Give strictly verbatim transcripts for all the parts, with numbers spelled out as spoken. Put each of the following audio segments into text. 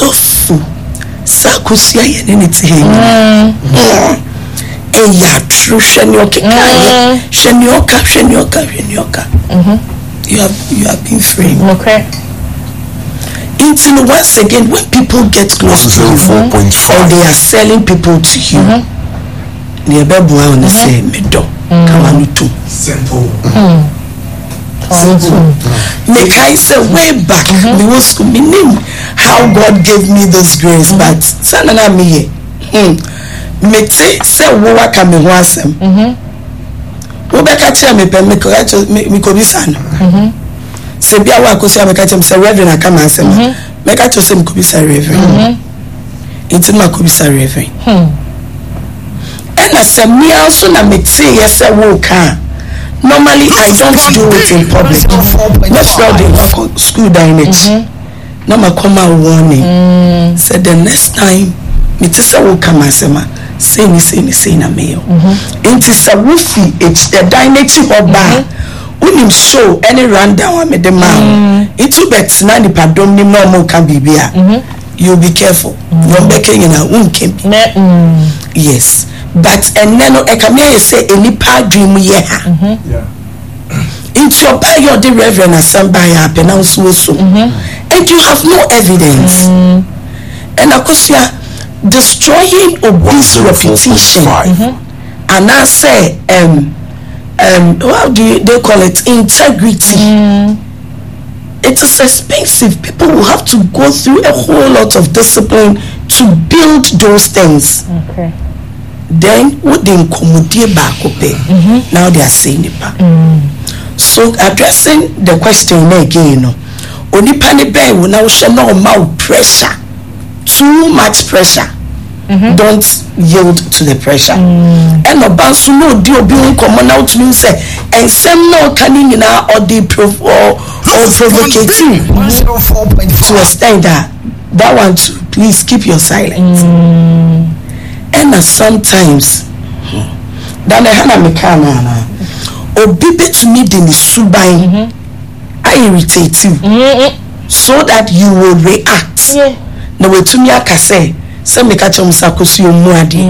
sofu sakusia ye ne ti he e ya true shenyoka kai shenyoka shenyoka shenyoka mhm you have you have been free. Okay. Until once again, when people get close to you or they are selling people to you, they be boy on the same medo come on too simple. Make I say way back, me was school me name how God gave me this grace, but sanana me hmm me say say wo wa ka me ho asem mhm wo be ka che me pe me ko me ko bi san mhm se bia wa ko se ameka che me say reverend akama asem me ka che se me ko bi say reverend mhm inti ma ko bi say reverend hmm and as me also na me say yes wo ka normally I don't do it in public. That's why they work school dynamics. Mm-hmm. Now I come out warning. Mm. Said the next time, me tisa will come asema. Say me, say me, say na me. Inti sa wufi it's the dynamics oba. Unim show any rundown me the man. Itu bet na ni pardon ni normal can be bia. You be careful. You're making in a womb camp. Yes. But and then I come here say any part dream ye ha. Yeah. Into your buy your the reverend as somebody happen now so so. And you have no evidence. Mm-hmm. And of course you are destroying obese reputation. Mm-hmm. And I say um um how do you, they call it integrity. Mm. It is expensive. People will have to go through a whole lot of discipline to build those things. Okay. Then what they incommodate back mm-hmm. Now they are saying it back. Mm. So addressing the question again, no, only panic bay will now show no more pressure, too much pressure. Mm-hmm. Don't yield to the pressure. Mm. And no bounce no deal being common out means say and some no coming in or the prov or or provocating to extend that that one too. Please keep your silence. Mm. And uh, sometimes then I had a mechanic or baby to me the subai I irritate you mm-hmm. so that you will react. Yeah. No way to me I can say some make a chance to you muadi.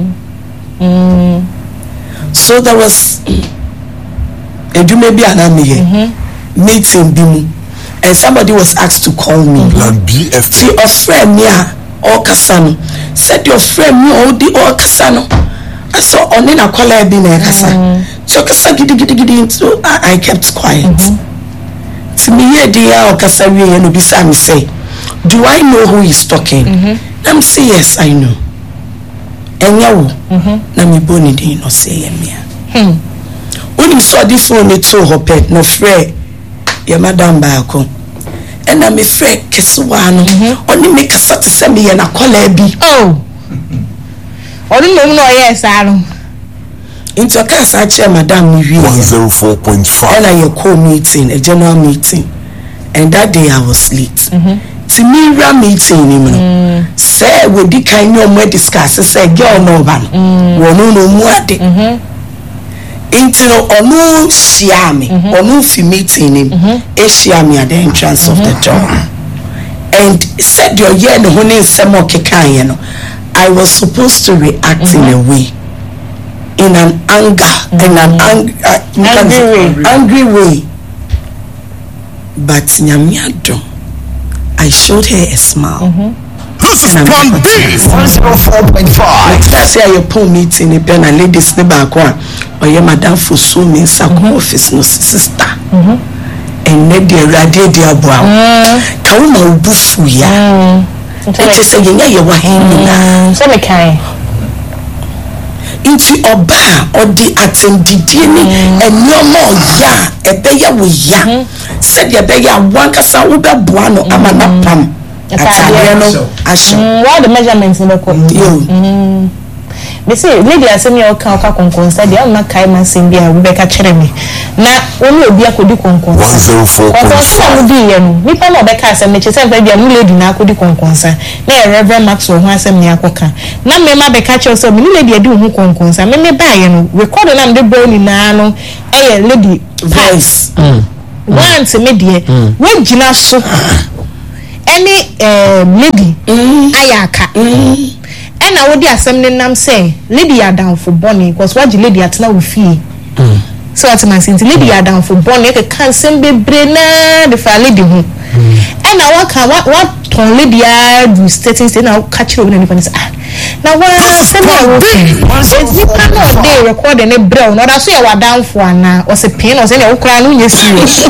So there was a do maybe an army meeting bimu and somebody was asked to call me. Plan B F T a friend yeah. Or Casano said your friend you the or Casano. I saw on in a collar being a Casa. So Casa giddy giddy giddy so I kept quiet. Mm-hmm. To me here dear or Casawi and Ubisami say, do I know who is talking? Mm-hmm. Let me say yes, I know. And you na me boni din no say me. Hmm. When you saw the phone it so hopet no frɛ your madam baako. And I'm afraid Keswano only make a sort of send me and a collar be. Oh, only no, yes, I don't. Into a case, I chair Madame one zero four point five. And I call meeting, a general meeting, and that day I was late. Mm-hmm. To me, ram meeting, you know, say, we did kind of more discuss, say, girl, no one, no, no more. Into or no shiami or no fi meeting him a shiami at the entrance of the door and said your year no one is some more you know I was supposed to react mm-hmm. in a way in an anger mm-hmm. in an ang- uh, angry, way. angry way but nyamiado I showed her a smile. Mm-hmm. This is Plan B one zero four point five. That's why you pull meeting in pen and ladies the back one or your madam for so me sako office no sister and ne de radio dia boa ka wo na obufu ya it is say nya ye wa hen na so me kai inti oba odi atendidie ni enyomo ya ebeya wo ya said ye beya wankasa wo be boa no ama na pam. Mm, what the measurements in the court? Mm. They say, lady, I send you a car concon, said, they are not kind of saying, Rebecca Cheremy. Now, only a beer could do concon. one zero four point five. We found out Becca and make yourself maybe a new lady now could do concon. There, Reverend Maxwell, who has sent me a coca. Now, may my Becca yourself, new lady, I do who concon. I may buy and record on the brownie now, a lady voice. Once a media, when Gina so. Any uh, lady na wo di asem ne nam say lady ya down for bonny because what lady atna wo fie so what man say lady ya down for bonny e kan sem bebre na the fa lady hu and na what can what what ton lady ya do stating say na catch you na say ah na wa sem na wo fie it's you cannot dey record any brown no that so ya wa down for na o se pin o se na wo kra no nye serious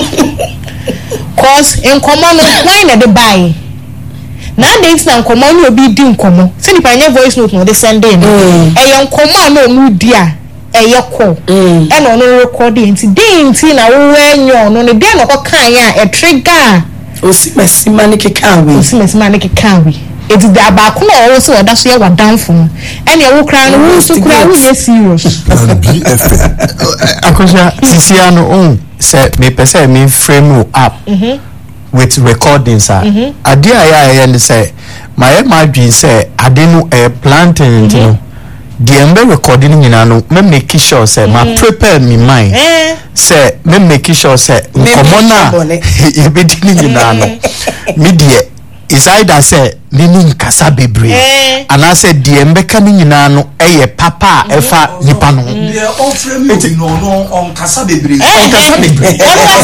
cause in common why na dey buy nowadays na nkomo ni obi di nkomo se nipa nye voice note no dey send in e ye nkomo na omu di a e ye call e no no record nti dey nti na wo enyo no ne dey no ko kan ya e trigger osimesima ne keka we osimesima ne keka we eti da ba ko na wo se oda so ye wa down for e ne wo kra no wo so kra wo ye serious B F akosha sisia no on se me pese me frame up with recordings ah mm-hmm. ade aya ya ne say my my dream say ade no e planting mm-hmm. no the embe recording nyina no me make sure say mm-hmm. ma prepare me mind eh. say me make sure say nkomona e be di nyina no me de is either say me ni nkasa bebre eh. and I said the embe ka nyina no eye papa mm-hmm. efa nipa no the offer me no no on kasa bebre on kasa bebre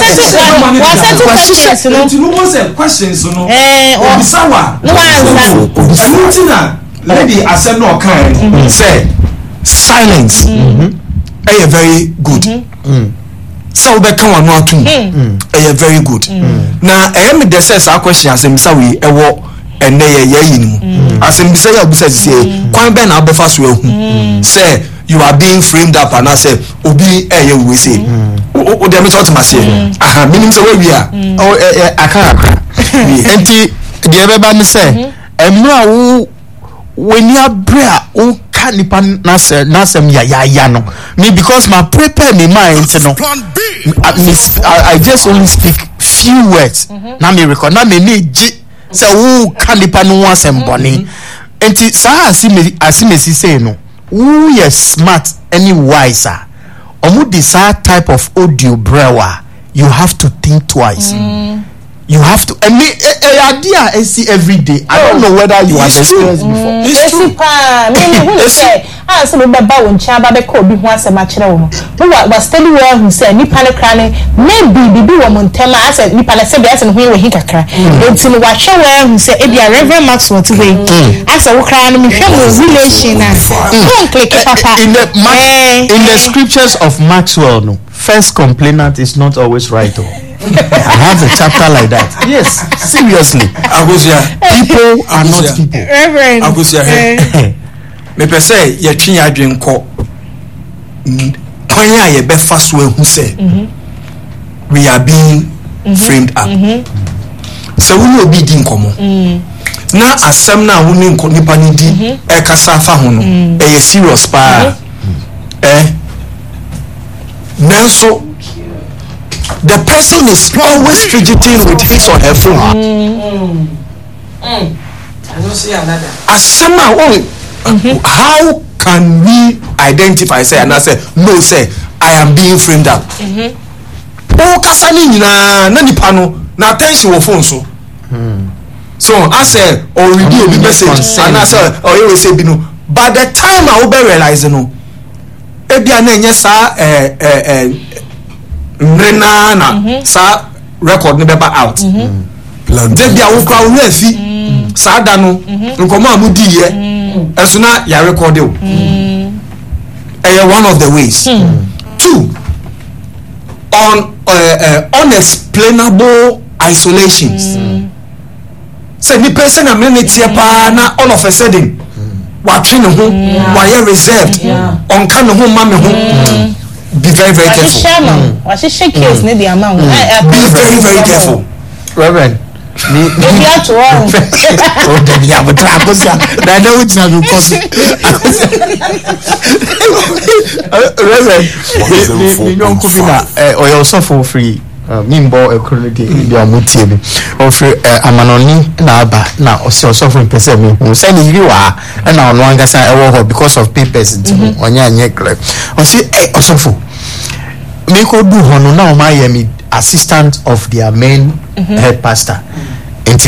questions no no say questions no eh o bisawa no answer anything lady asem no kan say silence eh very good so we can one or two eh very good na eh me dey say sa question asem sawe e wo ene ye ye yin asem bi say ya obisa say kwan be na abefa so ehu say you are being framed up and I say obi eh ye we say o dem talk to my say aha meaning say we are oh eh aka enti the beba me say emra wo when you bra o ka nipa na say na sem ya ya ya no me because my prepare me mind no I, I just only speak few words na me record na me need say who can nipa no wan sem boni enti sa asime asimesi say no who is smart any wiser omu this type of audio brewer you have to think twice mm. you have to I mean a idea I see every day I don't know whether you have experienced before it's true pa me me who say ah so be ba won cha ba be ka obi ho asema kire wo no wa steady well who say nipa ne kra ne maybe bibi wo montema as nipa ne say be as no ho we hin kakra enti no wa hwe well who say e bia Reverend Maxwell to we as wo kra no me hwe mo relation na don't click papa in the in the scriptures of Maxwell no first complainant is not always right oh. I have a chapter like that. Yes, seriously. Agosia, people are not people. Reverend. Agosia, me per se ye twi ya dwen ko. Kwan ya ye be fa so ehu se. We are being framed up. So we no be din komo. Na asem na wo ni nipa ni di e kasa fa ho no. E ye serious pa. Eh. Nanso the person is always fidgeting with his or her phone. Mm. Mm. I don't see another. As somehow, oh, how can we identify? Say and I say no. Say I am being framed up. Oh, kasani na na nipa no na attention wo phone so. So I say or review the message and I say or you say binu. By the time I will be realizing no, ebi ana enye sa eh eh eh. Nrena na mm-hmm. sa record ne beba out plan de bia wo kwa wo afi sa da no nkomo amudi ye eso na ya record o eh one of the ways two on uh, uh, unexplainable isolations say ni person na me tie pa na all of a sudden wa twi ne ho wa ye reserved on kan ne ho ma me ho. Be very very careful. Mm. Mm. Mm. Be very very careful. Reverend. Maybe I to all. Oh, then you have a trap. I know it's not because. Reverend, you don't come in or you're so for free. Mimbo a community in the Amuti or free Amanoni na aba na also suffering person who send you are and now no longer say because of papers on your neck. Or say, eh, also for me could do hono now my assistant of their main head pastor. And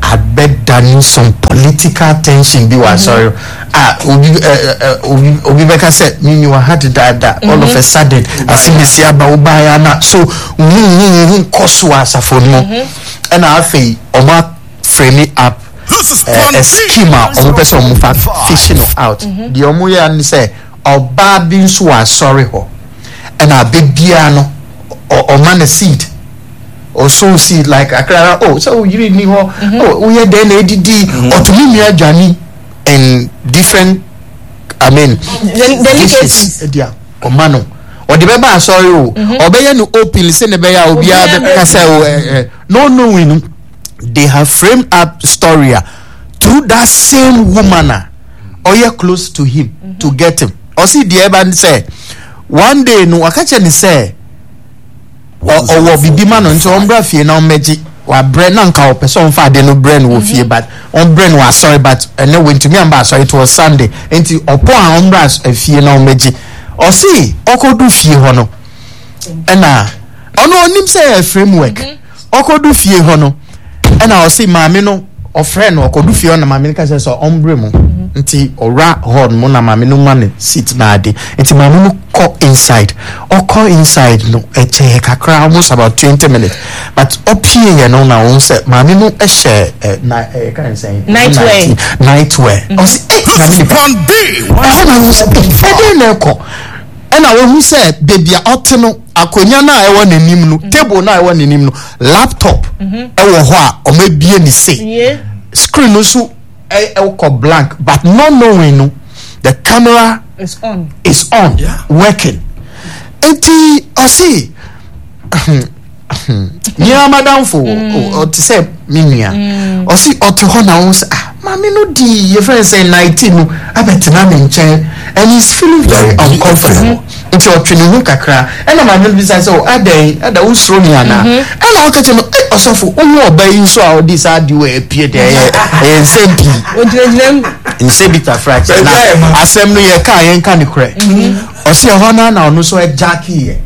had bet done some political tension be was sorry ah obi obi obi beka said me you had that all of a sudden I see me see about na so who cost was for no and I feel oma frame it up a schema on person fishing out the omo ya ni say oba bi nso was sorry ho and I be bia no or man a seed or so seed like akra oh so you need ho oh we had then A D D or to me me journey and different I mean delicacies dia o mano or the beba sorry oh or be no open say ne be ya obi a be say no no we they have framed up story through that same woman or you close to him mm-hmm. to get him or see the eban say one day no akache ni say or or bibi man nto ombra fie na omeji wa brain na nka person fa de no brain wo fie but on brain was sorry but and then when to me am sorry it was Sunday enti opo a ombra fie na omeji or see okodu fie ho no na ono onim say framework okodu fie ho no and I see maame no or friend or kodu fie na maame ka say so ombre mu nti ora horn mo na maame no man sit na ade nti maame no go inside or call inside no e che kakra almost about twenty minutes but up here no na won say maame no e share na e kan say night wear night wear o say eh plan B e na won say e dey na ko e na won say baby out no akonya na e won nanim no table na e won nanim no laptop e wo ho a o ma bie ni say screen no so e e blank but not knowing no the camera is on is on yeah. working enti o see nya madam fo o ti say minia o see o ti ho na won say ah mami no di your friend say nineteen no abetina me nchen and he's feeling very uncomfortable nti o twini hu kakra and na mami bi say so adan ada wo sro ni ana and na o ka che no osofo onwo oba yi so a odi sa di we apie de e nsempi o jirejirem nsebi ta fracture na asem no ye ka ye kan kre o se ho na na onu so e jackie ye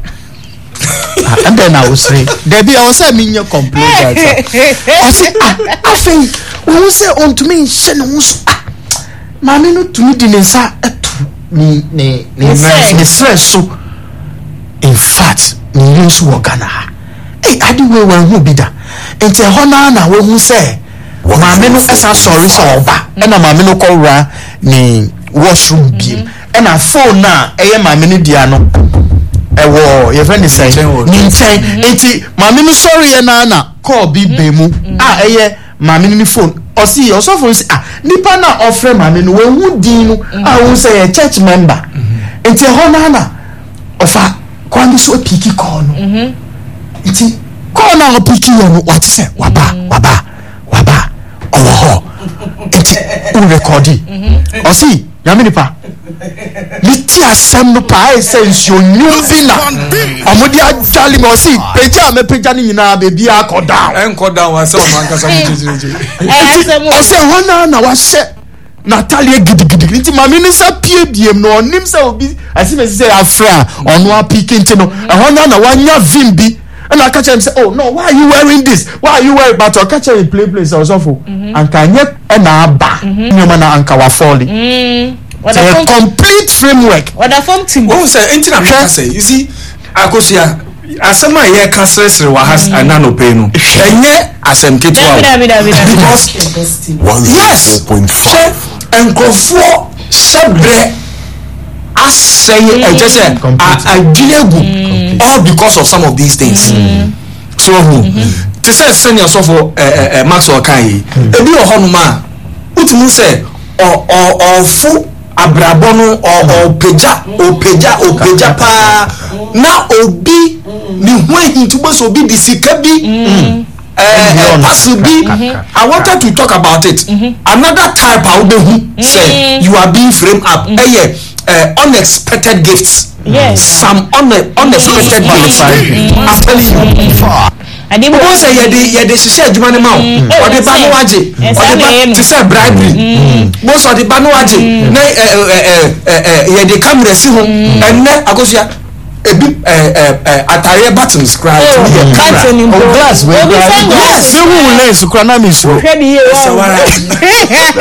and then I was say there be I was say me your complain that I say I think we say on to me she no so mama no to me di nsa etu ni ni ni stress so in fact me use workana eh adi we wan hu bi da enti ho na na we hu say mama no esa sorry so oba e na mama no ko ra ni washroom bi e na phone na e ye mama no dia no ewo your friend is saying ninchen enti mama no sorry na na call bi be mu ah eye mama ni phone o see o so phone say ah nipa na offer mama no we hu din no ah who say a church member enti ho na na ofa kwandi so piki call no enti call na piki yo no what say waba waba waba owo ho enti u recording o see yami nipa liti asem no pa e sense yo nyumvina amodi ajali mo si peja me peja ni nyina bebi akoda enkoda wa se o man kasa jijiji o se hona na wa she Natalia gidigidi nti mami ni sa pie biem no onim se obi asime se afra ono apike nti no hona na wanya vimbi and I catch him say oh no why are you wearing this why are you wearing but I catch him in play place also for anka nye na aba nyoma na anka wa falling it's a complete framework. What the form team? Oh, sir, anything I'm trying to say. You see, Akosia, asema ye kasresre wa has anano penu. Enye asem ketwa. Because yes, enkofo sebre asay e just say a dilegu all because of some of these things. So who? To say senior so for eh Maxwell kan yi. Ebi ohonuma utimu say or or or fu abrabono or or peja or peja or peja pa na obi ni hwe ntubo so obi disika bi eh possibly I wanted to talk about it another type how be who say you are being framed up eh uh, unexpected gifts yes some un- unexpected gifts I'm telling you far ade mo say ye de ye de hihye adwuma ne ma o de ba no waje o de ba to say bribery mo so de ba no waje na eh eh eh ye de camera si ho enne akosia ebi ẹ ẹ atare buttons cry to me the button in Oh, glass wey Obi glass. send Glass. glass. Se wu lens kura na mi so. Hwɛ bi ye Sawara. wa.